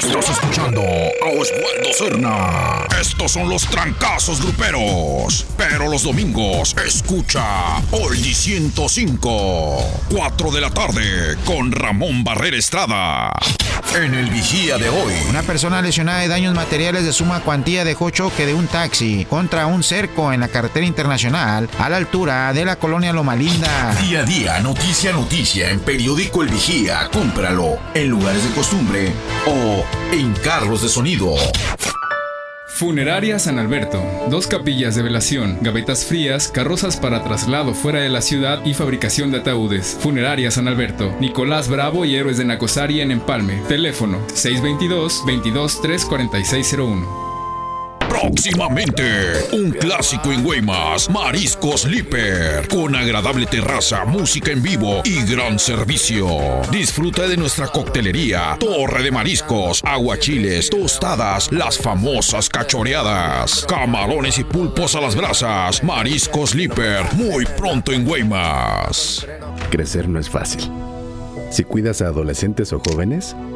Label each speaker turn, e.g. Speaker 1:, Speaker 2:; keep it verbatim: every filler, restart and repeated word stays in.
Speaker 1: Estás escuchando a Oswaldo Cerna. Estos son los trancazos gruperos. Pero los domingos, escucha Oldie ciento cinco. cuatro de la tarde, con Ramón Barrera Estrada. En el Vigía de hoy.
Speaker 2: Una persona lesionada de daños materiales de suma cuantía dejó choque de un taxi contra un cerco en la carretera internacional a la altura de la colonia Loma Linda.
Speaker 1: Día a día, noticia a noticia en Periódico El Vigía. Cómpralo en lugares de costumbre o en carros de sonido.
Speaker 3: Funeraria San Alberto. Dos capillas de velación, gavetas frías, carrozas para traslado fuera de la ciudad y fabricación de ataúdes. Funeraria San Alberto. Nicolás Bravo y Héroes de Nacosari en Empalme. Teléfono seis dos dos, veintidós, tres cuarenta y seis cero uno.
Speaker 1: Próximamente, un clásico en Guaymas, Mariscos Liper, con agradable terraza, música en vivo y gran servicio. Disfruta de nuestra coctelería, torre de mariscos, aguachiles, tostadas, las famosas cachoreadas, camarones y pulpos a las brasas. Mariscos Liper, muy pronto en Guaymas.
Speaker 4: Crecer no es fácil. Si cuidas a adolescentes o jóvenes,